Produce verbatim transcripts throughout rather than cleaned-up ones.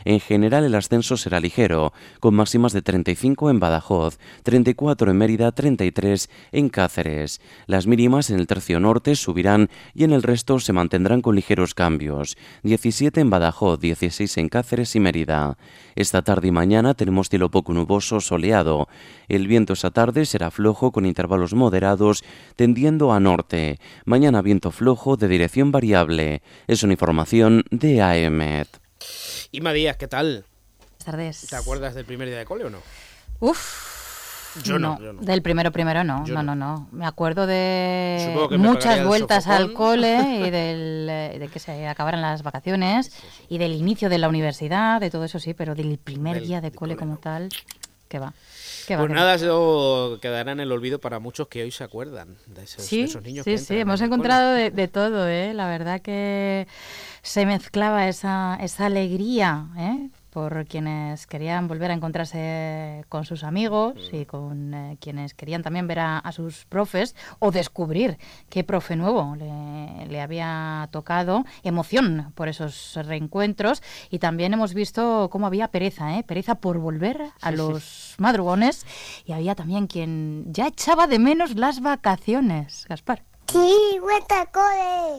En general el ascenso será ligero, con máximas de treinta y cinco en Badajoz, treinta y cuatro en Mérida, treinta y tres en Cáceres. Las mínimas en el tercio norte subirán y en el resto se mantendrán con ligeros cambios. diecisiete en Badajoz, dieciséis en Cáceres y Mérida. Esta tarde y mañana tenemos cielo poco nuboso, soleado. El viento esta tarde será flojo con intervalos moderados, tendiendo a norte. Mañana viento flojo de dirección variable. Es una información de A E M E T. Inma Díaz, ¿qué tal? Buenas tardes. ¿Te acuerdas del primer día de cole o no? Uf. Yo no, no, yo no. Del primero primero no, Yo no, no, no. Me acuerdo de Supongo que me pagaría muchas el vueltas al sofocón. cole y del, eh, de que se acabaran las vacaciones Sí, sí. y del inicio de la universidad, de todo eso sí, pero del primer Del- día de de cole cole, como no. tal, ¿qué va? ¿Qué va? Pues qué nada, eso quedará en el olvido para muchos que hoy se acuerdan de esos, Sí, de esos niños sí, que sí, entran hemos en el encontrado de, de todo, ¿eh? La verdad que se mezclaba esa, esa alegría, ¿eh? Por quienes querían volver a encontrarse con sus amigos y con eh, quienes querían también ver a, a sus profes o descubrir qué profe nuevo le, le había tocado. Emoción por esos reencuentros y también hemos visto cómo había pereza, ¿eh? Pereza por volver a los madrugones y había también quien ya echaba de menos las vacaciones. Gaspar. Sí, vuelta al cole.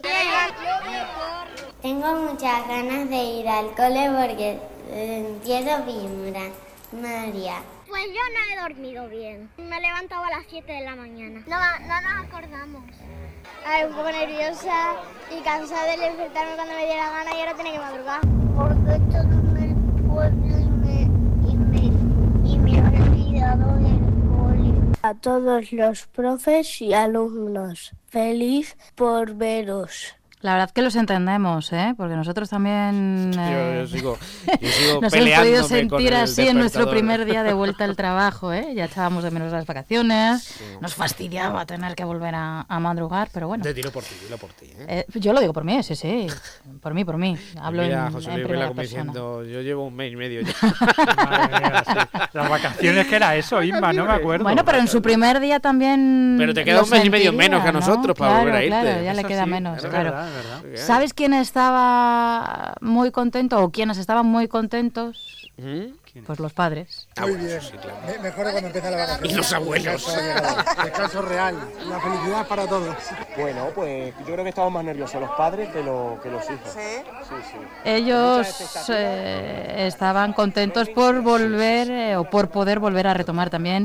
Tengo muchas ganas de ir al cole porque eh, empiezo bien, María. Pues yo no he dormido bien. Me he levantado a las siete de la mañana. No, no nos acordamos. A ver, un poco nerviosa y cansada de despertarme cuando me diera la gana y ahora tenía que madrugar. Porque todo en el pueblo y me, y me, y me he olvidado del cole. A todos los profes y alumnos, feliz por veros. La verdad que los entendemos, ¿eh? Porque nosotros también eh, Yo, yo sigo, yo sigo nos hemos podido peleándome con sentir el así en nuestro despertador. primer día de vuelta al trabajo, ¿eh? Ya echábamos de menos las vacaciones, Sí. nos fastidiaba tener que volver a, a madrugar, pero bueno. Te tiro por ti, dilo por ti, ¿eh? Eh, yo lo digo por mí, sí, sí, por mí, por mí. Hablo Mira, en, José en Luis Vela primera como persona. diciendo, yo llevo un mes y medio ya. Madre mía, sí. Las vacaciones, que era eso, Inma, no me acuerdo. Bueno, pero en su primer día también. Pero te queda lo un mes y medio sentiría, menos que a ¿no? nosotros para Claro, volver a irte. Claro, ya le Eso queda sí, menos, es claro. verdad, es verdad. ¿Sabes quién estaba muy contento o quienes estaban muy contentos? ¿Mm? Pues los padres. Ah, Muy bueno, bien. sí, claro. Me- Mejor cuando empieza la vacación. Y los abuelos. Descanso, descanso real. La felicidad para todos. Bueno, pues yo creo que estamos más nerviosos los padres que, lo- que los hijos. ¿Sí? Sí, sí. Ellos eh, estaban contentos por volver eh, o por poder volver a retomar también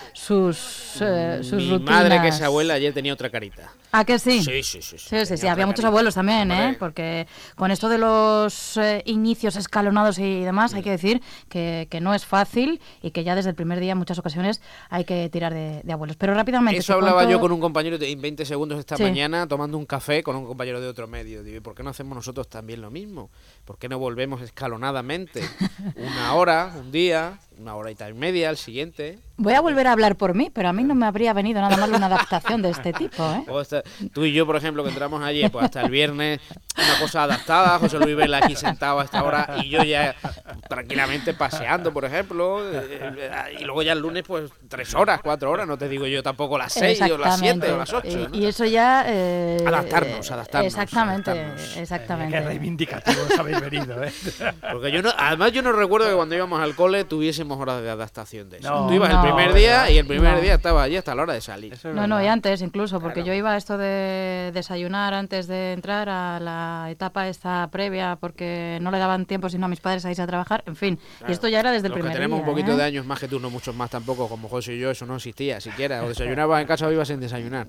sus, eh, sus Mi rutinas. madre, que es abuela, ayer tenía otra carita. ¿A que sí? Sí, sí, sí. Sí, sí, sí, tenía había otra muchos carita. abuelos también, ¿eh? Hombre, Porque con esto de los eh, inicios escalonados y demás, hay que decir que, que no es fácil y que ya desde el primer día en muchas ocasiones hay que tirar de, de abuelos. Pero rápidamente... Eso te hablaba cuento- yo con un compañero de- en veinte segundos esta Sí. mañana, tomando un café con un compañero de otro medio. Digo, ¿y por qué no hacemos nosotros también lo mismo? ¿Por qué no volvemos escalonadamente? Una hora, un día, una horita y media, al siguiente. Voy a volver a hablar por mí, pero a mí no me habría venido nada mal una adaptación de este tipo, ¿eh? O hasta- tú y yo, por ejemplo, que entramos ayer, pues hasta el viernes, una cosa adaptada, José Luis Vela aquí sentado a esta hora y yo ya tranquilamente paseando, por ejemplo, eh, eh, y luego ya el lunes, pues tres horas, cuatro horas, no te digo yo tampoco las seis o las siete o las ocho. Y, y eso ya... eh, Adaptarnos, adaptarnos, Exactamente, adaptarnos. exactamente. Qué reivindicativos habéis venido, ¿eh? Porque yo no, además yo no recuerdo que cuando íbamos al cole tuviésemos horas de adaptación de eso. No, Tú ibas no, el primer día ¿verdad? y el primer No. día estaba allí hasta la hora de salir. Eso es No, no, verdad. y antes incluso, porque Claro. yo iba a esto de desayunar antes de entrar a la etapa esta previa, porque no le daban tiempo sino a mis padres a irse a trabajar, en fin. Y esto ya era desde el Los que primer tenemos día, un poquito ¿eh? de años más que tú, no muchos más tampoco, como José y yo, eso no existía siquiera. O desayunabas en casa o ibas sin desayunar.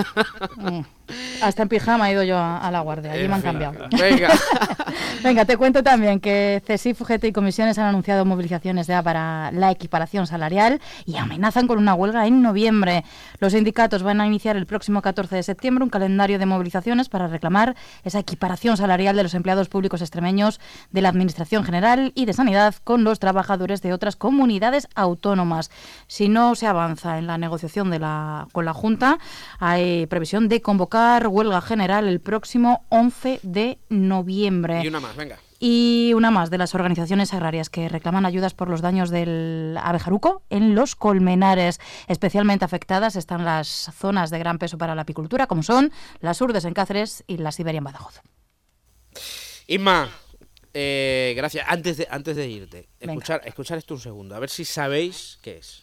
Mm. Hasta en pijama he ido yo a, a la guardia, allí En me han fin. cambiado. Venga. Venga, te cuento también que CESIF, U G T y comisiones han anunciado movilizaciones ya para la equiparación salarial y amenazan con una huelga en noviembre. Los sindicatos van a iniciar el próximo catorce de septiembre un calendario de movilizaciones para reclamar esa equiparación salarial de los empleados públicos extremeños de la Administración General y de Sanidad con los trabajadores de otras comunidades autónomas. Si no se avanza en la negociación de la, con la Junta, hay previsión de convocar huelga general el próximo once de noviembre. Y una más, venga. Y una más de las organizaciones agrarias que reclaman ayudas por los daños del abejaruco en los colmenares. Especialmente afectadas están las zonas de gran peso para la apicultura, como son las Urdes en Cáceres y la Siberia en Badajoz. Inma, Eh, gracias. Antes de, antes de irte, escuchar, escuchar esto un segundo, a ver si sabéis qué es.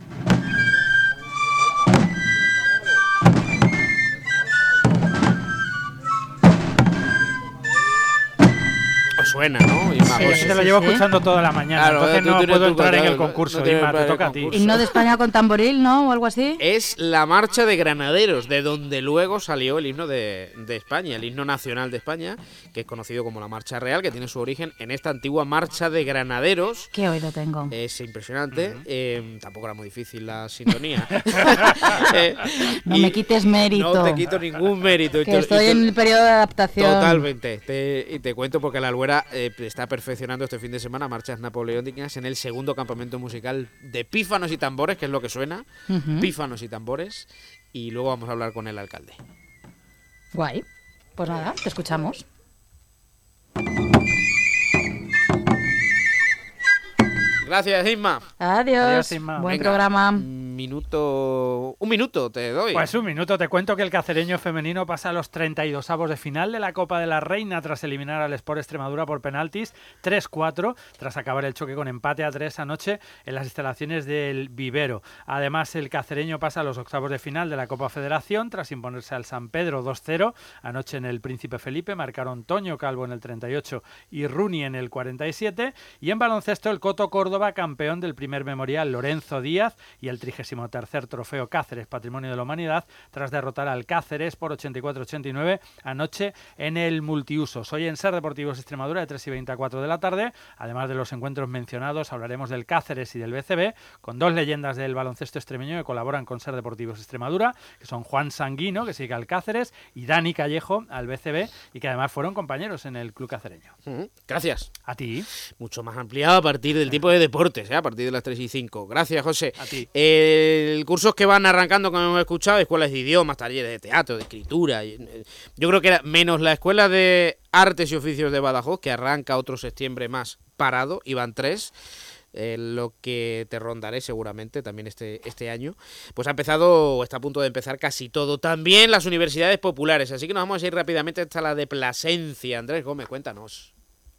Os suena, ¿no? Inma, Sí, pues, te lo llevo escuchando toda la mañana, Claro, entonces tú no tienes puedo tu- entrar en claro, el concurso. no tienes Inma, te el toca a ti. concurso. Himno de España con tamboril, ¿no? O algo así. Es la marcha de Granaderos, de donde luego salió el himno de, de España, el himno nacional de España, que es conocido como la Marcha Real, que tiene su origen en esta antigua marcha de Granaderos. Qué oído tengo. Es impresionante, uh-huh. eh, tampoco era muy difícil la sintonía. eh, no me quites mérito. No te quito ningún mérito. Que y te, estoy y te, en el periodo de adaptación. Totalmente. Te, y te cuento porque la Albuera eh, está perfeccionando este fin de semana marchas napoleónicas en el segundo campamento musical de pífanos y tambores, que es lo que suena. Uh-huh. Pífanos y tambores. Y luego vamos a hablar con el alcalde. Guay. Pues nada, te escuchamos. Gracias, Isma. Adiós. Adiós, Isma. Buen Venga, programa. Minuto. Un minuto te doy. Pues un minuto. Te cuento que el cacereño femenino pasa a los treinta y dos avos de final de la Copa de la Reina tras eliminar al Sport Extremadura por penaltis tres cuatro, tras acabar el choque con empate a tres anoche en las instalaciones del Vivero. Además, el cacereño pasa a los octavos de final de la Copa Federación tras imponerse al San Pedro dos cero. Anoche en el Príncipe Felipe marcaron Toño Calvo en el treinta y ocho y Runi en el cuarenta y siete. Y en baloncesto, el Coto Córdoba, campeón del primer memorial Lorenzo Díaz y el trigésimo tercer trofeo Cáceres Patrimonio de la Humanidad, tras derrotar al Cáceres por ochenta y cuatro a ochenta y nueve anoche en el multiusos. Hoy en Ser Deportivos Extremadura de tres y veinticuatro de la tarde, además de los encuentros mencionados, hablaremos del Cáceres y del B C B, con dos leyendas del baloncesto extremeño que colaboran con Ser Deportivos Extremadura, que son Juan Sanguino, que sigue al Cáceres, y Dani Callejo al B C B, y que además fueron compañeros en el club cacereño. Uh-huh. Gracias. A ti. Mucho más ampliado a partir del tipo de deportes, ¿eh? A partir de las tres y cinco. Gracias, José. A ti. El cursos que van arrancando, como hemos escuchado, escuelas de idiomas, talleres de teatro, de escritura. Yo creo que era menos la Escuela de Artes y Oficios de Badajoz, que arranca otro septiembre más parado, y van tres. Eh, lo que te rondaré seguramente también este, este año, pues ha empezado o está a punto de empezar casi todo, también las universidades populares, así que nos vamos a ir rápidamente hasta la de Plasencia. Andrés Gómez, cuéntanos.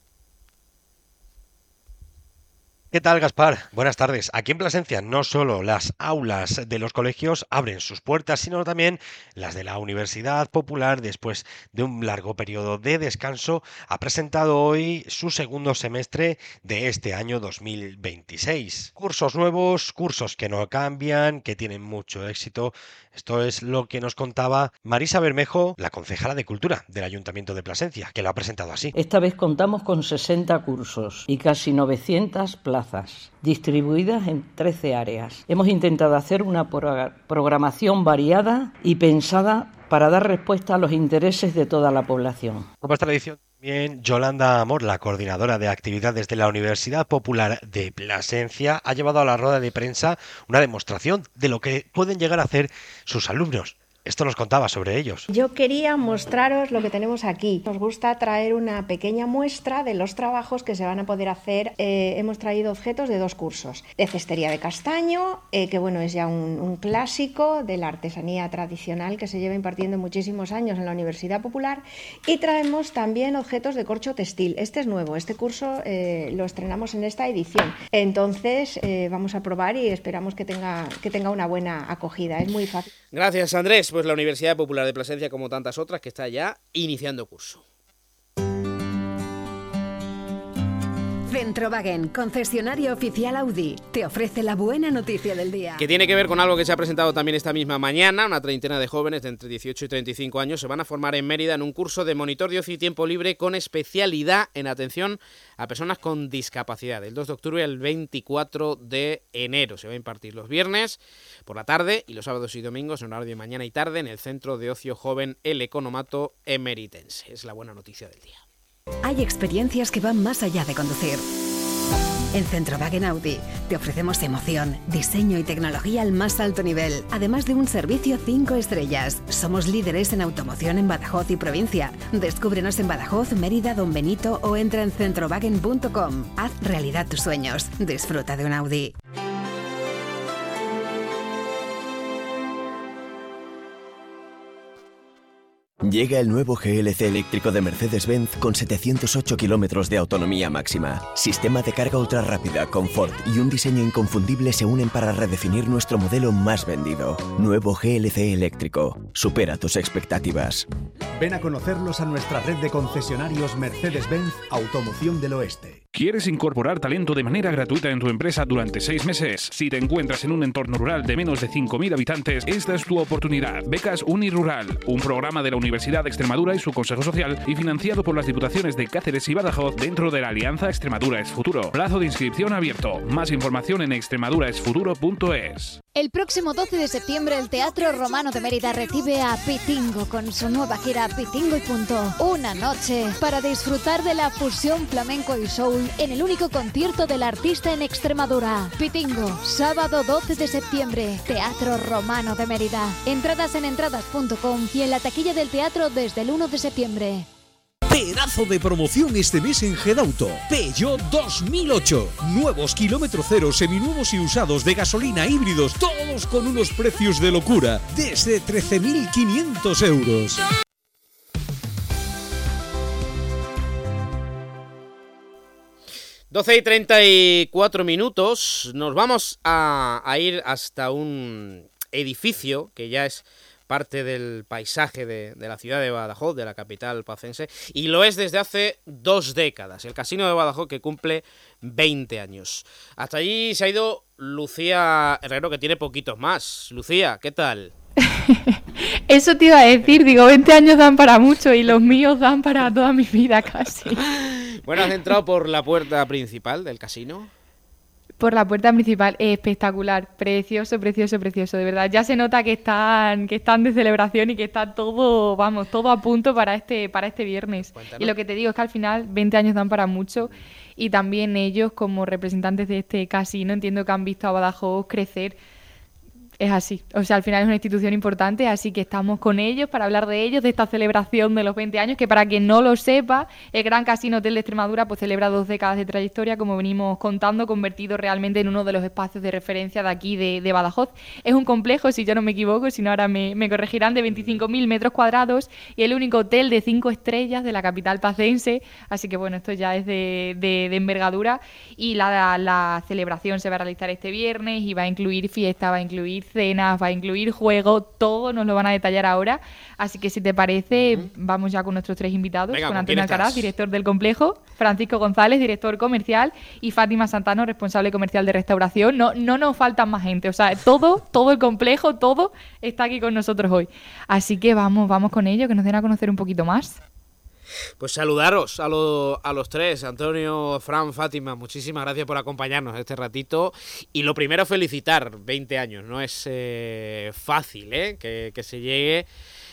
¿Qué tal, Gaspar? Buenas tardes. Aquí en Plasencia no solo las aulas de los colegios abren sus puertas, sino también las de la Universidad Popular, después de un largo periodo de descanso, ha presentado hoy su segundo semestre de este año dos mil veintiséis. Cursos nuevos, cursos que no cambian, que tienen mucho éxito. Esto es lo que nos contaba Marisa Bermejo, la concejala de Cultura del Ayuntamiento de Plasencia, que lo ha presentado así. Esta vez contamos con sesenta cursos y casi novecientas plazas, distribuidas en trece áreas. Hemos intentado hacer una pro- programación variada y pensada para dar respuesta a los intereses de toda la población. Como es tradición, bien, Yolanda Amor, la coordinadora de actividades de la Universidad Popular de Plasencia, ha llevado a la rueda de prensa una demostración de lo que pueden llegar a hacer sus alumnos. Esto nos contaba sobre ellos. Yo quería mostraros lo que tenemos aquí. Nos gusta traer una pequeña muestra de los trabajos que se van a poder hacer. Eh, hemos traído objetos de dos cursos. De cestería de castaño, eh, que bueno, es ya un, un clásico de la artesanía tradicional que se lleva impartiendo muchísimos años en la Universidad Popular. Y traemos también objetos de corcho textil. Este es nuevo, este curso eh, lo estrenamos en esta edición. Entonces eh, vamos a probar y esperamos que tenga, que tenga una buena acogida. Es muy fácil. Gracias, Andrés. Pues la Universidad Popular de Plasencia, como tantas otras, que está ya iniciando curso. Centrowagen, concesionario oficial Audi, te ofrece la buena noticia del día. Que tiene que ver con algo que se ha presentado también esta misma mañana. Una treintena de jóvenes de entre dieciocho y treinta y cinco años se van a formar en Mérida en un curso de monitor de ocio y tiempo libre con especialidad en atención a personas con discapacidad. El dos de octubre al veinticuatro de enero. Se va a impartir los viernes por la tarde y los sábados y domingos en horario de mañana y tarde en el Centro de Ocio Joven El Economato Emeritense. Es la buena noticia del día. Hay experiencias que van más allá de conducir. En Centrowagen Audi te ofrecemos emoción, diseño y tecnología al más alto nivel, además de un servicio cinco estrellas. Somos líderes en automoción en Badajoz y provincia. Descúbrenos en Badajoz, Mérida, Don Benito o entra en centrowagen punto com. Haz realidad tus sueños. Disfruta de un Audi. Llega el nuevo G L C eléctrico de Mercedes-Benz con setecientos ocho kilómetros de autonomía máxima. Sistema de carga ultra rápida, confort y un diseño inconfundible se unen para redefinir nuestro modelo más vendido. Nuevo G L C eléctrico. Supera tus expectativas. Ven a conocerlos a nuestra red de concesionarios Mercedes-Benz Automoción del Oeste. ¿Quieres incorporar talento de manera gratuita en tu empresa durante seis meses? Si te encuentras en un entorno rural de menos de cinco mil habitantes, esta es tu oportunidad. Becas Unirural, un programa de la Universidad de Extremadura y su Consejo Social y financiado por las Diputaciones de Cáceres y Badajoz dentro de la Alianza Extremadura es Futuro. Plazo de inscripción abierto. Más información en extremaduraesfuturo punto es. El próximo doce de septiembre el Teatro Romano de Mérida recibe a Pitingo con su nueva gira Pitingo y Punto. Una noche para disfrutar de la fusión flamenco y soul en el único concierto del artista en Extremadura. Pitingo, sábado doce de septiembre, Teatro Romano de Mérida. Entradas en entradas punto com y en la taquilla del teatro desde el uno de septiembre. Pedazo de promoción este mes en Gedauto. Peugeot dos mil ocho. Nuevos kilómetro cero, seminuevos y usados de gasolina híbridos, todos con unos precios de locura, desde trece mil quinientos euros. doce y treinta y cuatro minutos. Nos vamos a, a ir hasta un edificio que ya es parte del paisaje de, de la ciudad de Badajoz, de la capital pacense, y lo es desde hace dos décadas, el Casino de Badajoz, que cumple veinte años. Hasta allí se ha ido Lucía Herrero, que tiene poquitos más. Lucía, ¿qué tal? Eso te iba a decir, digo, veinte años dan para mucho y los míos dan para toda mi vida casi. Bueno, has entrado por la puerta principal del casino. Por la puerta principal, espectacular, precioso, precioso, precioso, de verdad. Ya se nota que están que están de celebración y que está todo, vamos, todo a punto para este para este viernes. Cuéntanos. Y lo que te digo es que al final veinte años dan para mucho y también ellos como representantes de este casino entiendo que han visto a Badajoz crecer. Es así, o sea, al final es una institución importante, así que estamos con ellos para hablar de ellos, de esta celebración de los veinte años, que para quien no lo sepa, el Gran Casino Hotel de Extremadura pues celebra dos décadas de trayectoria, como venimos contando, convertido realmente en uno de los espacios de referencia de aquí de, de Badajoz. Es un complejo, si yo no me equivoco, si no ahora me, me corregirán, de veinticinco mil metros cuadrados y el único hotel de cinco estrellas de la capital pacense, así que bueno, esto ya es de, de, de envergadura y la, la celebración se va a realizar este viernes y va a incluir fiesta, va a incluir cenas, va a incluir juego, todo nos lo van a detallar ahora, así que si te parece, uh-huh. vamos ya con nuestros tres invitados. Venga, con Antonio Alcaraz, director del complejo, Francisco González, director comercial, y Fátima Santano, responsable comercial de restauración. No, no nos faltan más gente, o sea, todo, todo el complejo, todo está aquí con nosotros hoy, así que vamos, vamos con ello, que nos den a conocer un poquito más. Pues saludaros a, lo, a los tres, Antonio, Fran, Fátima, muchísimas gracias por acompañarnos este ratito. Y lo primero, felicitar, veinte años, no es eh, fácil ¿eh? que, que se llegue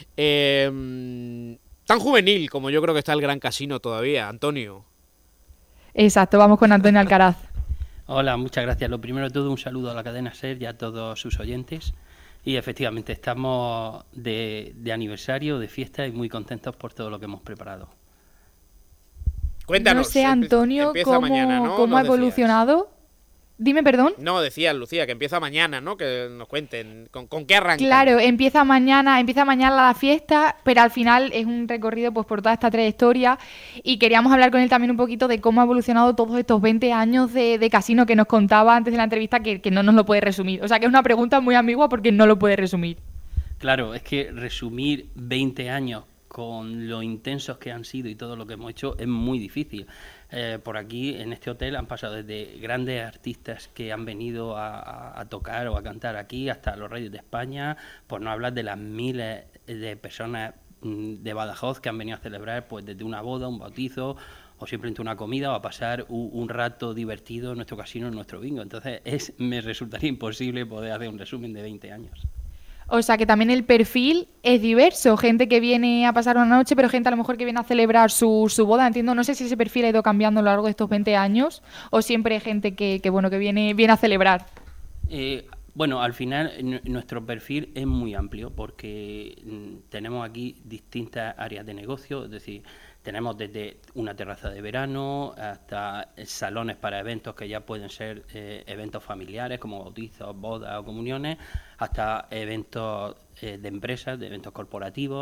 eh, tan juvenil como yo creo que está el Gran Casino todavía, Antonio. Exacto, vamos con Antonio Alcaraz. Hola, muchas gracias. Lo primero de todo, un saludo a la cadena SER y a todos sus oyentes. Y efectivamente estamos de, de aniversario, de fiesta y muy contentos por todo lo que hemos preparado. Cuéntanos. No sé, Antonio, cómo, mañana, ¿no? cómo ha evolucionado. Dime, perdón. No, decías, Lucía, que empieza mañana, ¿no? Que nos cuenten con, con qué arranca. Claro, empieza mañana, empieza mañana la fiesta, pero al final es un recorrido pues por toda esta trayectoria y queríamos hablar con él también un poquito de cómo ha evolucionado todos estos veinte años de, de casino que nos contaba antes de la entrevista, que, que no nos lo puede resumir. O sea, que es una pregunta muy ambigua porque no lo puede resumir. Claro, es que resumir veinte años con lo intensos que han sido y todo lo que hemos hecho es muy difícil. Eh, por aquí, en este hotel, han pasado desde grandes artistas que han venido a, a, a tocar o a cantar aquí, hasta los Reyes de España, por no hablar de las miles de personas de Badajoz que han venido a celebrar pues desde una boda, un bautizo, o simplemente una comida, o a pasar un, un rato divertido en nuestro casino, en nuestro bingo. Entonces, es, me resultaría imposible poder hacer un resumen de veinte años. O sea que también el perfil es diverso, gente que viene a pasar una noche, pero gente a lo mejor que viene a celebrar su, su boda, entiendo, no sé si ese perfil ha ido cambiando a lo largo de estos veinte años o siempre hay gente que, que bueno que viene, viene a celebrar. Eh, bueno, al final n- nuestro perfil es muy amplio porque n- tenemos aquí distintas áreas de negocio, es decir, tenemos desde una terraza de verano hasta salones para eventos que ya pueden ser eh, eventos familiares como bautizos, bodas o comuniones, hasta eventos eh, de empresas, de eventos corporativos,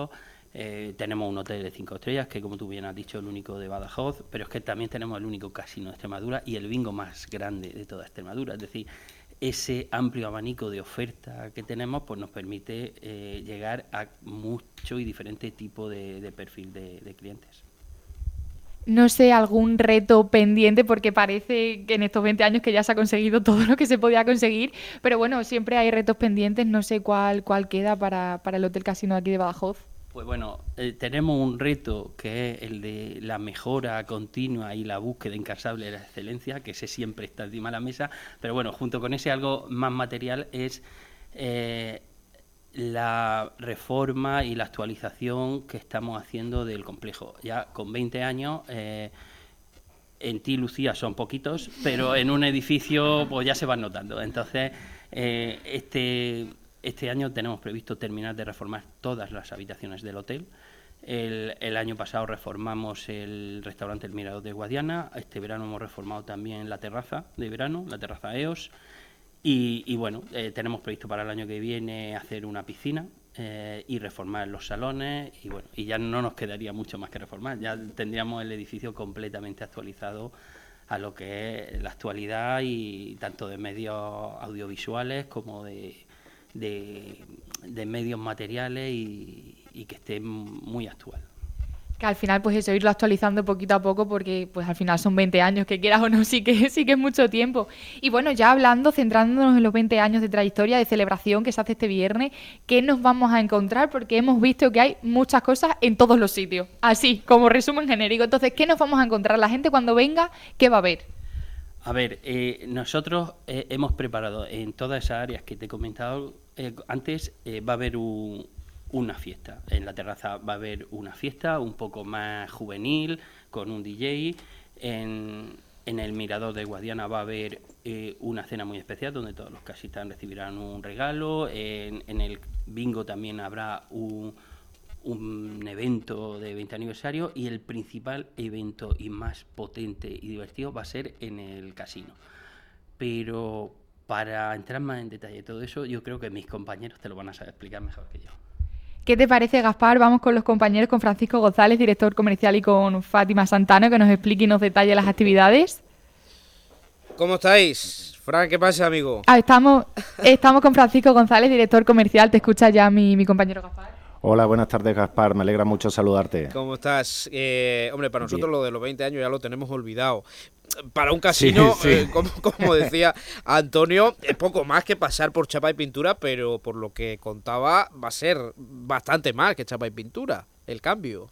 Eh, tenemos un hotel de cinco estrellas, que como tú bien has dicho, es el único de Badajoz, pero es que también tenemos el único casino de Extremadura y el bingo más grande de toda Extremadura. Es decir, ese amplio abanico de oferta que tenemos pues nos permite eh, llegar a mucho y diferente tipo de, de perfil de, de clientes. No sé, algún reto pendiente, porque parece que en estos veinte años que ya se ha conseguido todo lo que se podía conseguir, pero bueno, siempre hay retos pendientes, no sé cuál, cuál queda para, para el Hotel Casino de aquí de Badajoz. Pues bueno, eh, tenemos un reto que es el de la mejora continua y la búsqueda incansable de la excelencia, que ese siempre está encima de la mesa, pero bueno, junto con ese algo más material es eh, la reforma y la actualización que estamos haciendo del complejo. Ya con veinte años, eh, en ti, Lucía, son poquitos, pero en un edificio pues ya se van notando. Entonces, eh, este... Este año tenemos previsto terminar de reformar todas las habitaciones del hotel. El, el año pasado reformamos el restaurante El Mirador de Guadiana. Este verano hemos reformado también la terraza de verano, la terraza E O S. Y, y bueno, eh, tenemos previsto para el año que viene hacer una piscina eh, y reformar los salones. Y bueno, y ya no nos quedaría mucho más que reformar. Ya tendríamos el edificio completamente actualizado a lo que es la actualidad, y tanto de medios audiovisuales como de De, de medios materiales y, y que esté muy actual. Que al final, pues eso, irlo actualizando poquito a poco, porque pues al final son veinte años, que quieras o no, sí que, sí que es mucho tiempo. Y bueno, ya hablando, centrándonos en los veinte años de trayectoria, de celebración que se hace este viernes, ¿qué nos vamos a encontrar? Porque hemos visto que hay muchas cosas en todos los sitios, así, como resumen genérico. Entonces, ¿qué nos vamos a encontrar? La gente cuando venga, ¿qué va a ver? A ver, eh, nosotros eh, hemos preparado en todas esas áreas que te he comentado eh, antes, eh, va a haber un, una fiesta. En la terraza va a haber una fiesta un poco más juvenil, con un D J. En, en el Mirador de Guadiana va a haber eh, una cena muy especial, donde todos los casistas recibirán un regalo. En, en el bingo también habrá un... un evento de veinte aniversario, y el principal evento y más potente y divertido va a ser en el casino. Pero para entrar más en detalle todo eso, yo creo que mis compañeros te lo van a saber explicar mejor que yo. ¿Qué te parece, Gaspar? Vamos con los compañeros, con Francisco González, director comercial, y con Fátima Santano, que nos explique y nos detalle las actividades. ¿Cómo estáis? Fran, ¿qué pasa, amigo? Ah, estamos, estamos con Francisco González, director comercial. Te escucha ya mi, mi compañero Gaspar. Hola, buenas tardes, Gaspar. Me alegra mucho saludarte. ¿Cómo estás? Eh, hombre, para nosotros Bien. Lo de los veinte años ya lo tenemos olvidado. Para un casino, sí, sí. Eh, como, como decía Antonio, es poco más que pasar por chapa y pintura, pero por lo que contaba va a ser bastante más que chapa y pintura, el cambio.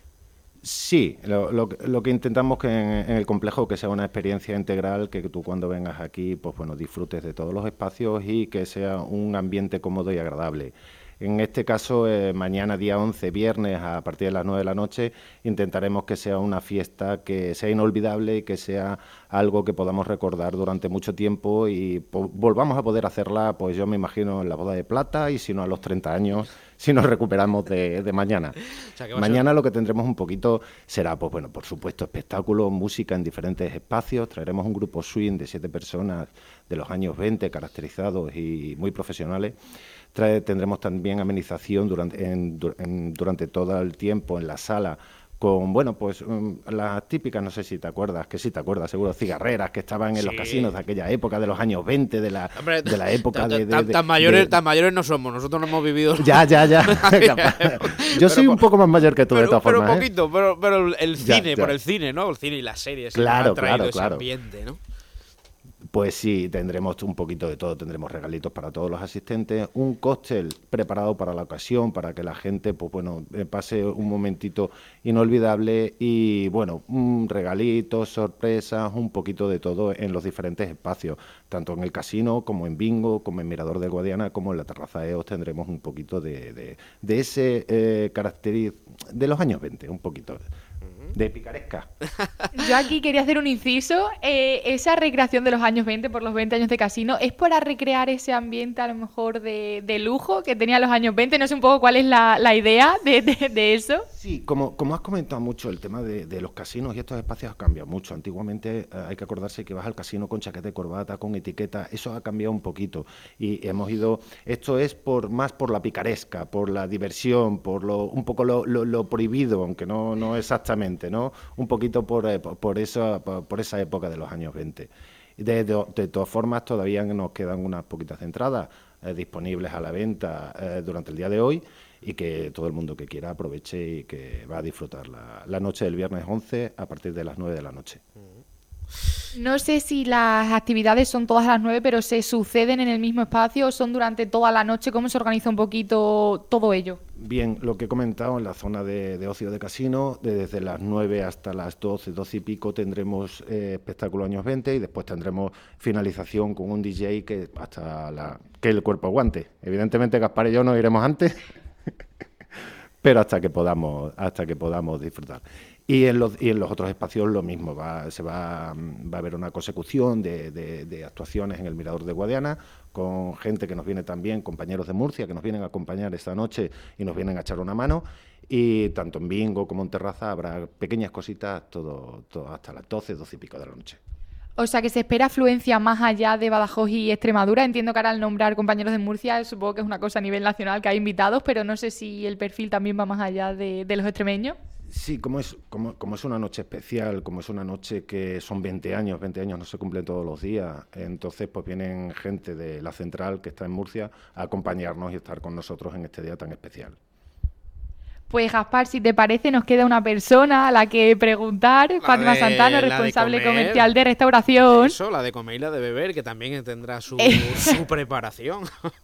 Sí, lo, lo, lo que intentamos que en, en el complejo que sea una experiencia integral, que tú cuando vengas aquí, pues bueno, disfrutes de todos los espacios y que sea un ambiente cómodo y agradable. En este caso, eh, mañana día once, viernes, a partir de las nueve de la noche, intentaremos que sea una fiesta que sea inolvidable y que sea algo que podamos recordar durante mucho tiempo, y po- volvamos a poder hacerla, pues yo me imagino, en la boda de plata, y si no a los treinta años, si nos recuperamos de, de mañana. O sea, mañana ser... lo que tendremos un poquito será, pues bueno, por supuesto, espectáculo, música en diferentes espacios. Traeremos un grupo swing de siete personas de los años veinte, caracterizados y muy profesionales. Trae, tendremos también amenización durante, en, en, durante todo el tiempo en la sala, con, bueno, pues um, las típicas, no sé si te acuerdas, que sí te acuerdas, seguro, cigarreras que estaban en sí. los casinos de aquella época, de los años veinte, de la, Hombre, de la época de... de, tan, de, tan, mayores, de... tan mayores no somos, nosotros no hemos vivido... Ya, ya, ya. Yo soy pero, un poco más mayor que tú, pero, de todas pero formas. Pero poquito, ¿eh? pero, pero el cine, ya, ya. por el cine, ¿no? El cine y las series claro, han traído claro, ese claro. ambiente, ¿no? Pues sí, tendremos un poquito de todo, tendremos regalitos para todos los asistentes, un cóctel preparado para la ocasión, para que la gente, pues bueno, pase un momentito inolvidable, y bueno, un regalito, sorpresas, un poquito de todo en los diferentes espacios, tanto en el casino como en bingo, como en Mirador de Guadiana, como en la terraza E O S. Tendremos un poquito de, de, de ese eh, carácter de los años veinte, un poquito. de picaresca. Yo aquí quería hacer un inciso. Eh, esa recreación de los años veinte, por los veinte años de casino, ¿es para recrear ese ambiente a lo mejor de, de lujo que tenía los años veinte? No sé un poco cuál es la, la idea de, de, de eso. Sí, como, como has comentado mucho, el tema de, de los casinos y estos espacios ha cambiado mucho. Antiguamente eh, hay que acordarse que vas al casino con chaqueta y corbata, con etiqueta, eso ha cambiado un poquito. Y hemos ido, esto es por más por la picaresca, por la diversión, por lo un poco lo, lo, lo prohibido, aunque no, no exactamente, ¿no? Un poquito por, eh, por, esa, por esa época de los años veinte. De, de, de todas formas, todavía nos quedan unas poquitas entradas eh, disponibles a la venta eh, durante el día de hoy, y que todo el mundo que quiera aproveche y que va a disfrutar la, la noche del viernes once a partir de las nueve de la noche. No sé si las actividades son todas a las nueve, pero ¿se suceden en el mismo espacio o son durante toda la noche? ¿Cómo se organiza un poquito todo ello? Bien, lo que he comentado, en la zona de, de ocio de casino, de desde las nueve hasta las doce, doce y pico tendremos eh, espectáculo años veinte, y después tendremos finalización con un D J que hasta la que el cuerpo aguante. Evidentemente Gaspar y yo nos iremos antes, pero hasta que podamos, hasta que podamos disfrutar. Y en los y en los otros espacios lo mismo, va, se va, va a haber una consecución de, de, de actuaciones en el Mirador de Guadiana, con gente que nos viene también, compañeros de Murcia, que nos vienen a acompañar esta noche y nos vienen a echar una mano, y tanto en bingo como en terraza habrá pequeñas cositas todo, todo hasta las doce, doce y pico de la noche. O sea, que se espera afluencia más allá de Badajoz y Extremadura. Entiendo que ahora al nombrar compañeros de Murcia, supongo que es una cosa a nivel nacional, que hay invitados, pero no sé si el perfil también va más allá de, de los extremeños. Sí, como es, como, como es una noche especial, como es una noche que son veinte años, veinte años no se cumplen todos los días, entonces pues vienen gente de la central que está en Murcia a acompañarnos y estar con nosotros en este día tan especial. Pues Gaspar, si te parece, nos queda una persona a la que preguntar, la Fátima de, Santano, responsable de comercial de restauración. Eso, la de comer y la de beber, que también tendrá su, su preparación.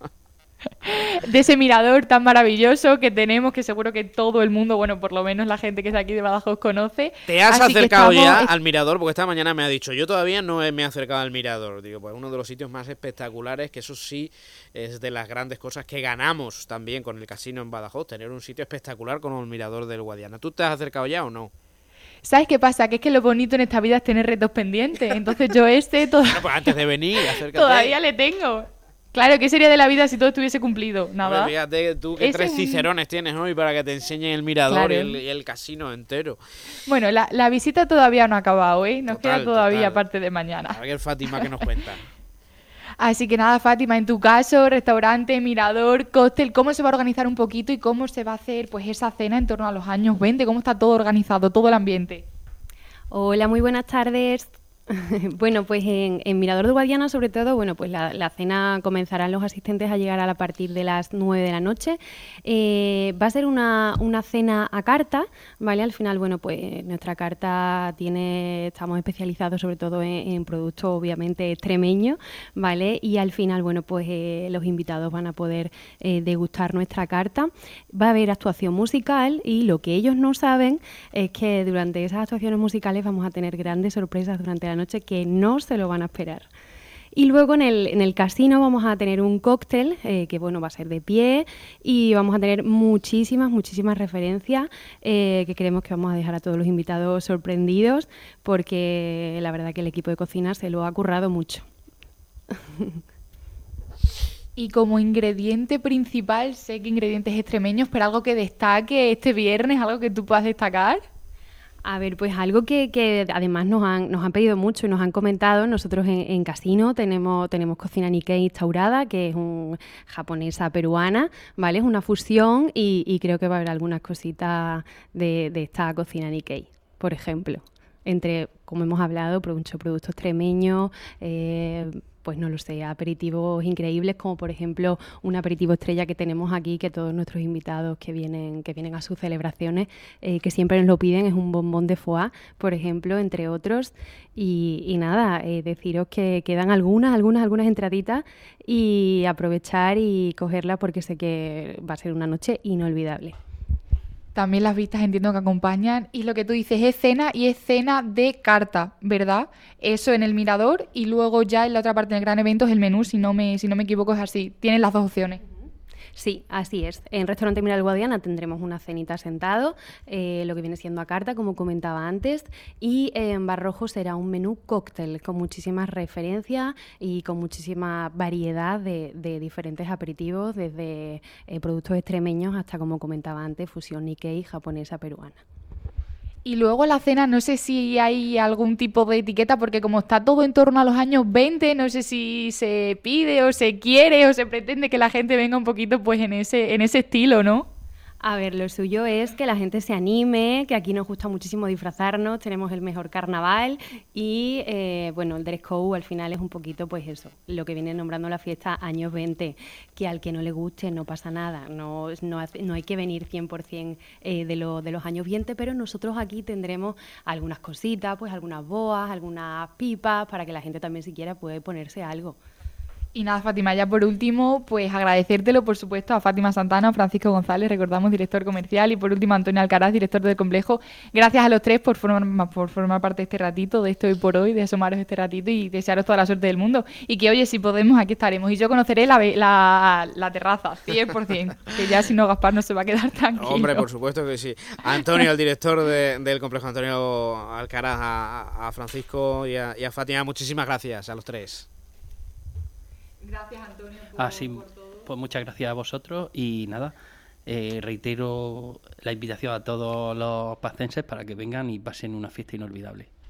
De ese mirador tan maravilloso que tenemos, que seguro que todo el mundo, bueno, por lo menos la gente que es de aquí de Badajoz conoce. ¿Te has Así acercado estamos... ya al mirador? Porque esta mañana me ha dicho, yo todavía no me he acercado al mirador. Digo, pues uno de los sitios más espectaculares, que eso sí es de las grandes cosas que ganamos también con el casino en Badajoz, tener un sitio espectacular como el mirador del Guadiana. ¿Tú te has acercado ya o no? ¿Sabes qué pasa? Que es que lo bonito en esta vida es tener retos pendientes. Entonces yo este... Todo... Bueno, pues antes de venir, acércate. Todavía le tengo... Claro, ¿qué sería de la vida si todo estuviese cumplido? Nada. Ver, fíjate tú qué tres cicerones tienes hoy para que te enseñen el mirador claro. y, el, y el casino entero. Bueno, la, la visita todavía no ha acabado, ¿eh? Nos total, queda todavía total. parte de mañana. A ver, Fátima, ¿qué nos cuenta? Así que nada, Fátima, en tu caso, restaurante, mirador, cóctel, ¿cómo se va a organizar un poquito y cómo se va a hacer pues esa cena en torno a los años veinte? ¿Cómo está todo organizado, todo el ambiente? Hola, muy buenas tardes. Bueno, pues en, en Mirador de Guadiana, sobre todo, bueno, pues la, la cena comenzarán los asistentes a llegar a partir de las nueve de la noche. Eh, va a ser una, una cena a carta, ¿vale? Al final, bueno, pues nuestra carta tiene, estamos especializados sobre todo en, en productos, obviamente, extremeños, ¿vale? Y al final, bueno, pues eh, los invitados van a poder eh, degustar nuestra carta. Va a haber actuación musical y lo que ellos no saben es que durante esas actuaciones musicales vamos a tener grandes sorpresas durante la noche que no se lo van a esperar. Y luego en el, en el casino vamos a tener un cóctel eh, que bueno va a ser de pie y vamos a tener muchísimas, muchísimas referencias eh, que creemos que vamos a dejar a todos los invitados sorprendidos porque la verdad que el equipo de cocina se lo ha currado mucho. Y como ingrediente principal, sé que ingredientes extremeños, pero algo que destaque este viernes, algo que tú puedas destacar. A ver, pues algo que, que además nos han, nos han pedido mucho y nos han comentado, nosotros en, en Casino tenemos, tenemos cocina Nikkei instaurada, que es un japonesa peruana, ¿vale? Es una fusión y, y creo que va a haber algunas cositas de, de esta cocina Nikkei, por ejemplo. Entre, como hemos hablado, muchos productos extremeños, eh, pues no lo sé, aperitivos increíbles, como por ejemplo un aperitivo estrella que tenemos aquí, que todos nuestros invitados que vienen que vienen a sus celebraciones, eh, que siempre nos lo piden, es un bombón de foie, por ejemplo, entre otros. Y, y nada, eh, deciros que quedan algunas, algunas, algunas entraditas y aprovechar y cogerlas porque sé que va a ser una noche inolvidable. También las vistas entiendo que acompañan. Y lo que tú dices es cena y es cena de carta, ¿verdad? Eso en el mirador y luego ya en la otra parte del gran evento es el menú, si no me, si no me equivoco es así. Tienen las dos opciones. Sí, así es. En Restaurante Miral Guadiana tendremos una cenita sentado, eh, lo que viene siendo a carta, como comentaba antes, y en Bar Rojo será un menú cóctel con muchísimas referencias y con muchísima variedad de, de diferentes aperitivos, desde eh, productos extremeños hasta, como comentaba antes, fusión Nikkei, japonesa, peruana. Y luego la cena, no sé si hay algún tipo de etiqueta, porque como está todo en torno a los años veinte, no sé si se pide o se quiere o se pretende que la gente venga un poquito pues en ese, en ese estilo, ¿no? A ver, lo suyo es que la gente se anime, que aquí nos gusta muchísimo disfrazarnos, tenemos el mejor carnaval y, eh, bueno, el dress code al final es un poquito, pues eso, lo que viene nombrando la fiesta años veinte, que al que no le guste no pasa nada, no, no, hace, no hay que venir cien por ciento eh, de, lo, de los años veinte, pero nosotros aquí tendremos algunas cositas, pues algunas boas, algunas pipas, para que la gente también si quiera puede ponerse algo. Y nada, Fátima, ya por último, pues agradecértelo, por supuesto, a Fátima Santana, Francisco González, recordamos, director comercial, y por último, Antonio Alcaraz, director del complejo. Gracias a los tres por formar, por formar parte de este ratito, de esto hoy por hoy, de asomaros este ratito y desearos toda la suerte del mundo. Y que, oye, si podemos, aquí estaremos. Y yo conoceré la, la, la terraza, cien por ciento, que ya si no, Gaspar no se va a quedar tranquilo. Hombre, por supuesto que sí. Antonio, el director de, del complejo, Antonio Alcaraz, a, a Francisco y a, y a Fátima, muchísimas gracias a los tres. Gracias, Antonio. Por, Así, por todo. Pues muchas gracias a vosotros y nada, eh, reitero la invitación a todos los pacenses para que vengan y pasen una fiesta inolvidable.